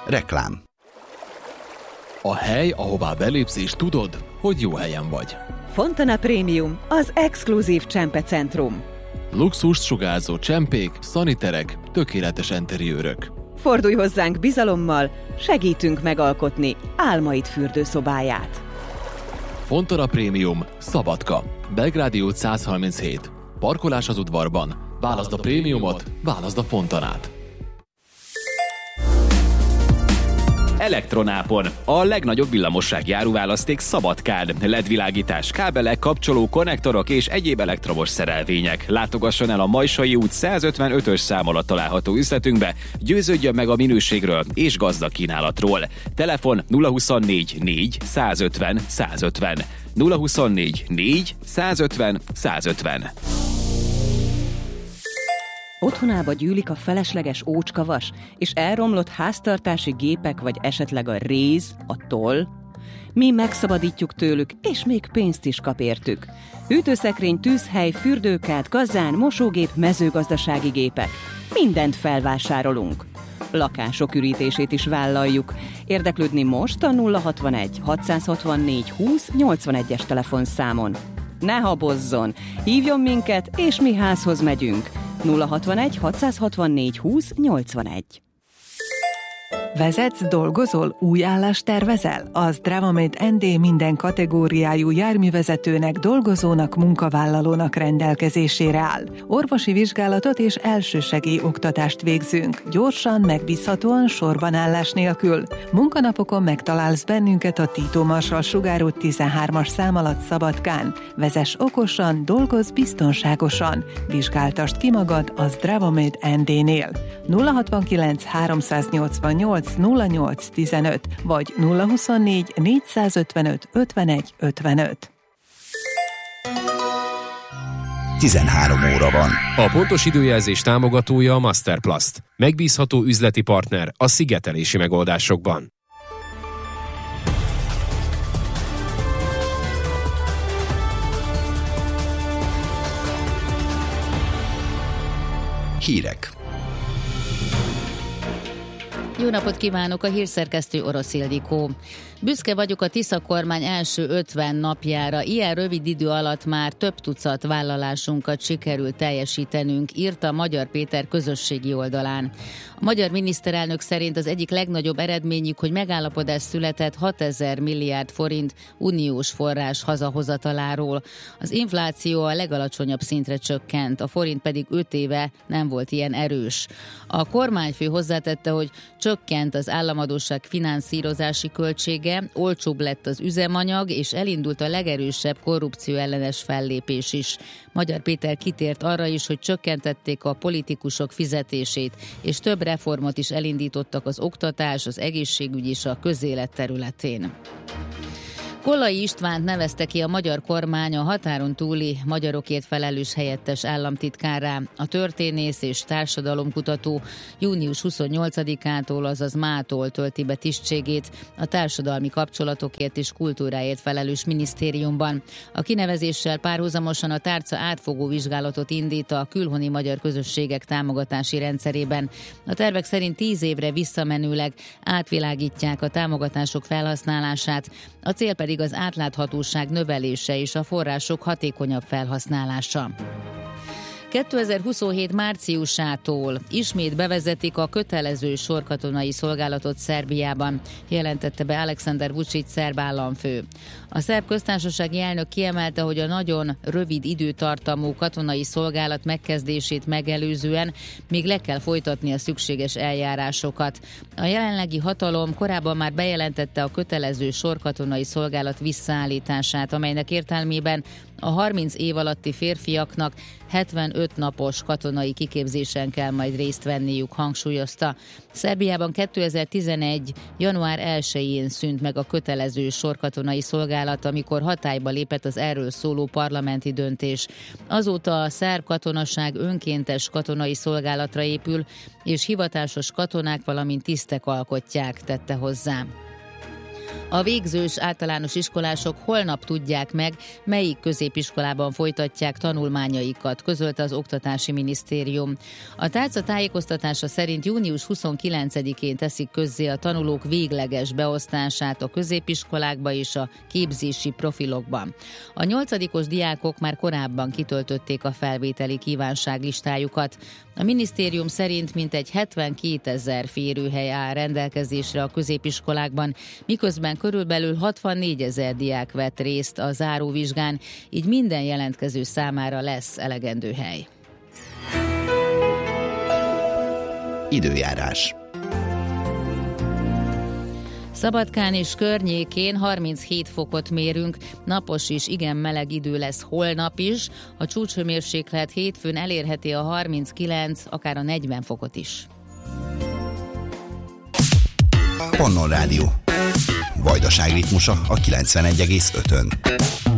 Reklám. A hely, ahová belépsz és tudod, hogy jó helyen vagy. Fontana Premium, az exkluzív csempecentrum. Luxust sugárzó csempék, szaniterek, tökéletes enteriőrök. Fordulj hozzánk bizalommal, segítünk megalkotni álmaid fürdőszobáját. Fontana Premium, Szabadka, Belgrádi út 137. Parkolás az udvarban. Válaszd a prémiumot, válaszd a Fontanát. Elektronápon. A legnagyobb villamosságjáru választék Szabadkán. LED-világítás, kábelek, kapcsoló, konnektorok és egyéb elektromos szerelvények. Látogasson el a Majsai út 155-ös szám alatt található üzletünkbe, győződjön meg a minőségről és gazdag kínálatról. Telefon 024 4 150 150. 024 4 150 150. Otthonába gyűlik a felesleges ócskavas és elromlott háztartási gépek, vagy esetleg a réz, a toll? Mi megszabadítjuk tőlük, és még pénzt is kap értük. Hűtőszekrény, tűzhely, fürdőkád, kazán, mosógép, mezőgazdasági gépek. Mindent felvásárolunk. Lakások ürítését is vállaljuk. Érdeklődni most a 061 664 20 81-es telefonszámon. Ne habozzon, hívjon minket, és mi házhoz megyünk. 061 664 20 81. Vezetsz, dolgozol, új állást tervezel? Az Dravamate ND minden kategóriájú járművezetőnek, dolgozónak, munkavállalónak rendelkezésére áll. Orvosi vizsgálatot és elsősegély oktatást végzünk. Gyorsan, megbízhatóan, sorban állás nélkül. Munkanapokon megtalálsz bennünket a Tito Marsalls sugárút 13-as szám alatt Szabadkán. Vezess okosan, dolgozz biztonságosan. Vizsgáltasd ki magad az Dravamate ND-nél. 069 388 0815 vagy 024 455 51 55. 13 óra van. A pontos időjelzés támogatója a Masterplast. Megbízható üzleti partner a szigetelési megoldásokban. Hírek. Jó napot kívánok, a hírszerkesztő Orosz Ildikó. Büszke vagyok a Tisza kormány első 50 napjára. Ilyen rövid idő alatt már több tucat vállalásunkat sikerült teljesítenünk, írta Magyar Péter közösségi oldalán. A magyar miniszterelnök szerint az egyik legnagyobb eredményük, hogy megállapodás született 6000 milliárd forint uniós forrás hazahozataláról. Az infláció a legalacsonyabb szintre csökkent, a forint pedig 5 éve nem volt ilyen erős. A kormányfő hozzátette, hogy csökkent az államadósság finanszírozási költsége, olcsóbb lett az üzemanyag, és elindult a legerősebb korrupció ellenes fellépés is. Magyar Péter kitért arra is, hogy csökkentették a politikusok fizetését, és több reformot is elindítottak az oktatás, az egészségügy és a közélet területén. Kollai Istvánt nevezte ki a magyar kormány a határon túli magyarokért felelős helyettes államtitkárrá. A történész és társadalomkutató június 28-ától, azaz mától tölti be tisztségét a társadalmi kapcsolatokért és kultúráért felelős minisztériumban. A kinevezéssel párhuzamosan a tárca átfogó vizsgálatot indít a külhoni magyar közösségek támogatási rendszerében. A tervek szerint 10 évre visszamenőleg átvilágítják a támogatások felhasználását, a cél pedig az átláthatóság növelése és a források hatékonyabb felhasználása. 2027 márciusától ismét bevezetik a kötelező sorkatonai szolgálatot Szerbiában, jelentette be Alexander Vučić szerb államfő. A szerb köztársasági elnök kiemelte, hogy a nagyon rövid időtartamú katonai szolgálat megkezdését megelőzően még le kell folytatni a szükséges eljárásokat. A jelenlegi hatalom korábban már bejelentette a kötelező sorkatonai szolgálat visszaállítását, amelynek értelmében a 30 év alatti férfiaknak 75 napos katonai kiképzésen kell majd részt venniük, hangsúlyozta. Szerbiában 2011. január 1-én szűnt meg a kötelező sorkatonai szolgálat, amikor hatályba lépett az erről szóló parlamenti döntés. Azóta a szerb katonaság önkéntes katonai szolgálatra épül, és hivatásos katonák, valamint tisztek alkotják, tette hozzá. A végzős általános iskolások holnap tudják meg, melyik középiskolában folytatják tanulmányaikat, közölte az Oktatási Minisztérium. A tárca tájékoztatása szerint június 29-én teszik közzé a tanulók végleges beosztását a középiskolákba és a képzési profilokban. A 8-os diákok már korábban kitöltötték a felvételi kívánságlistájukat. A minisztérium szerint mintegy 72 000 férőhely áll rendelkezésre a középiskolákban, miközben körülbelül 64 000 diák vett részt a záróvizsgán, így minden jelentkező számára lesz elegendő hely. Időjárás. Szabadkán és környékén 37 fokot mérünk, napos és igen meleg idő lesz holnap is, a csúcshőmérséklet hétfőn elérheti a 39, akár a 40 fokot is. Pannon Rádió. Vajdaság ritmusa a 91,5-ön.